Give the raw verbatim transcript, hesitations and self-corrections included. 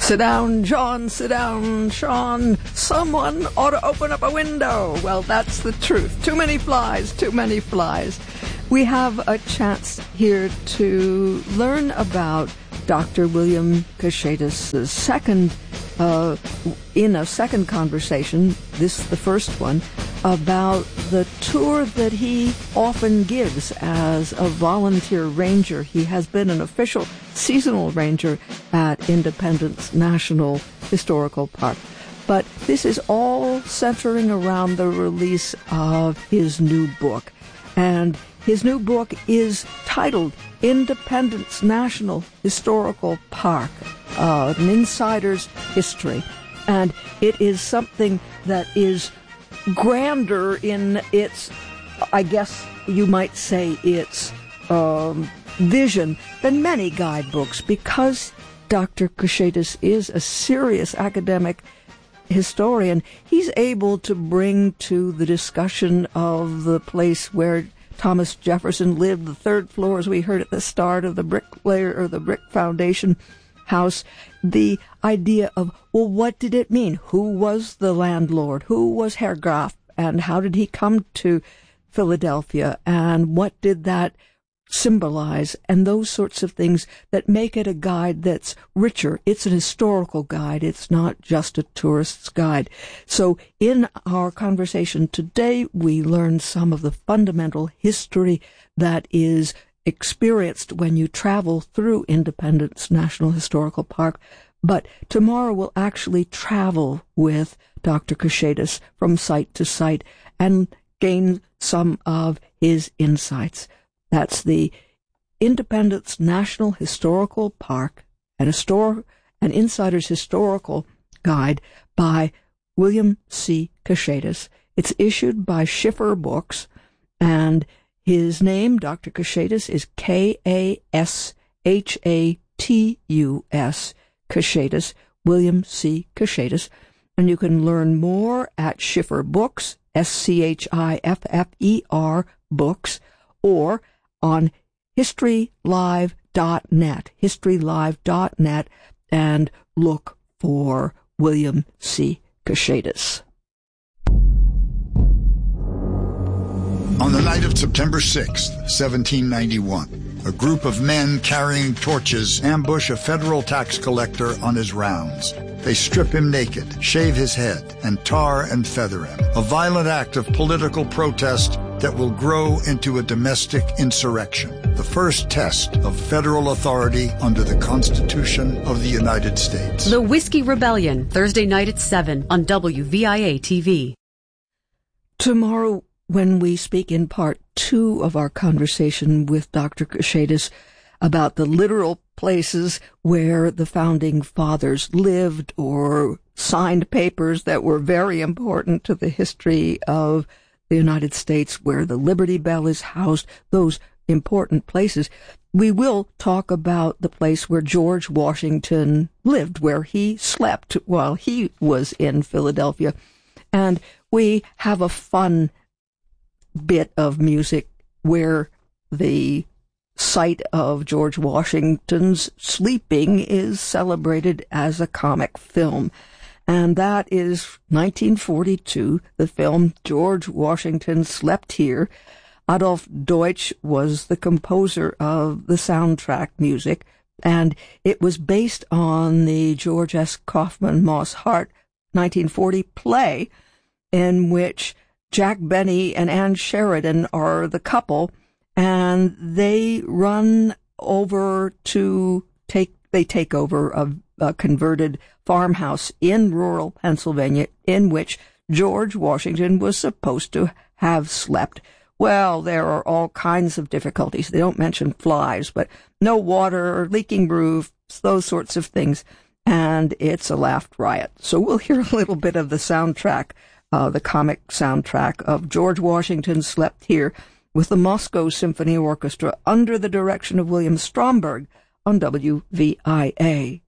Sit down, John, sit down, Sean. Someone ought to open up a window. Well, that's the truth. Too many flies, too many flies. We have a chance here to learn about Doctor William Koschatos' second, uh, in a second conversation, this the first one, about the tour that he often gives as a volunteer ranger. He has been an official seasonal ranger at Independence National Historical Park. But this is all centering around the release of his new book. And his new book is titled Independence National Historical Park, uh, an insider's history. And it is something that is grander in its, I guess you might say, its um, vision than many guidebooks, because Doctor Koschatos is a serious academic historian. He's able to bring to the discussion of the place where Thomas Jefferson lived, the third floor, as we heard at the start of the bricklayer or the brick foundation house, the idea of, well, what did it mean? Who was the landlord? Who was Herr Graf? And how did he come to Philadelphia? And what did that symbolize? And those sorts of things that make it a guide that's richer. It's an historical guide. It's not just a tourist's guide. So in our conversation today, we learned some of the fundamental history that is experienced when you travel through Independence National Historical Park. But tomorrow we'll actually travel with Doctor Koschatos from site to site and gain some of his insights. That's the Independence National Historical Park, and a store, an insider's historical guide by William C. Koschatos. It's issued by Schiffer Books, and his name, Doctor Koschatos, is K A S H A T U S, Koschatos, William C. Koschatos. And you can learn more at Schiffer Books, S C H I F F E R Books, or on history live dot net, history live dot net, and look for William C. Koschatos. On the night of September sixth, seventeen ninety-one, a group of men carrying torches ambush a federal tax collector on his rounds. They strip him naked, shave his head, and tar and feather him. A violent act of political protest that will grow into a domestic insurrection. The first test of federal authority under the Constitution of the United States. The Whiskey Rebellion, Thursday night at seven on W V I A T V. Tomorrow, when we speak in part two of our conversation with Doctor Koschatos about the literal places where the founding fathers lived or signed papers that were very important to the history of the United States, where the Liberty Bell is housed, those important places, we will talk about the place where George Washington lived, where he slept while he was in Philadelphia. And we have a fun bit of music where the site of George Washington's sleeping is celebrated as a comic film. And that is nineteen forty-two, the film George Washington Slept Here. Adolf Deutsch was the composer of the soundtrack music, and it was based on the George S. Kaufman Moss Hart nineteen forty play, in which Jack Benny and Anne Sheridan are the couple, and they run over to take, they take over a, a converted farmhouse in rural Pennsylvania in which George Washington was supposed to have slept. Well, there are all kinds of difficulties. They don't mention flies, but no water, leaking roofs, those sorts of things. And it's a laugh riot. So we'll hear a little bit of the soundtrack, uh, the comic soundtrack of George Washington Slept Here with the Moscow Symphony Orchestra under the direction of William Stromberg on W V I A.